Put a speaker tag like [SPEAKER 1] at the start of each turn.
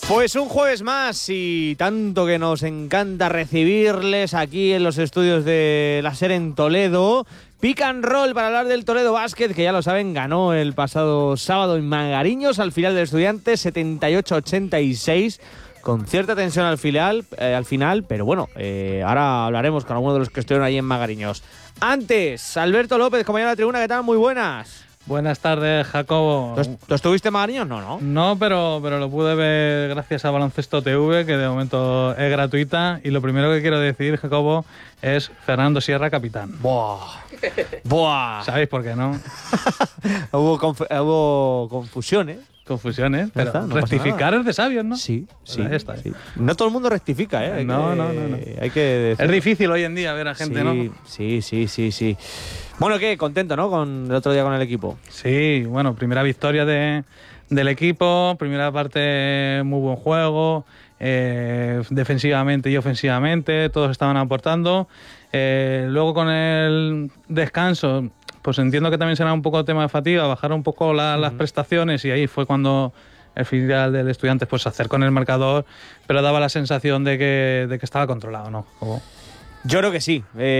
[SPEAKER 1] Pues un jueves más y tanto que nos encanta recibirles aquí en los estudios de la SER en Toledo. Pick and roll para hablar del Toledo Basket, que ya lo saben, ganó el pasado sábado en Magariños al final del Estudiantes 78-86, con cierta tensión al final, pero bueno, ahora hablaremos con algunos de los que estuvieron ahí en Magariños. Antes, Alberto López, compañero de la tribuna, ¿qué tal? Muy buenas.
[SPEAKER 2] Buenas tardes, Jacobo.
[SPEAKER 1] ¿Tú estuviste en Magariños? No.
[SPEAKER 2] No, pero lo pude ver gracias a Baloncesto TV, que de momento es gratuita. Y lo primero que quiero decir, Jacobo, es Fernando Sierra, capitán.
[SPEAKER 1] ¡Buah!
[SPEAKER 2] ¿Sabéis por qué, no?
[SPEAKER 1] Hubo confusión, ¿eh?
[SPEAKER 2] Confusiones, pero
[SPEAKER 1] está, no
[SPEAKER 2] rectificar es de sabios, ¿no?
[SPEAKER 1] Sí.
[SPEAKER 2] Ahí está.
[SPEAKER 1] Sí. No todo el mundo rectifica, ¿eh?
[SPEAKER 2] No.
[SPEAKER 1] Hay que decir.
[SPEAKER 2] Es difícil hoy en día ver a gente, ¿no?
[SPEAKER 1] Sí. Bueno, ¿qué? Contento, ¿no? El otro día con el equipo.
[SPEAKER 2] Sí, bueno, primera victoria del equipo, primera parte muy buen juego, defensivamente y ofensivamente, todos estaban aportando. Luego con el descanso, pues entiendo que también será un poco tema de fatiga, bajar un poco las prestaciones, y ahí fue cuando el filial del Estudiantes pues se acercó en el marcador, pero daba la sensación de que estaba controlado, ¿no?
[SPEAKER 1] Yo creo que sí.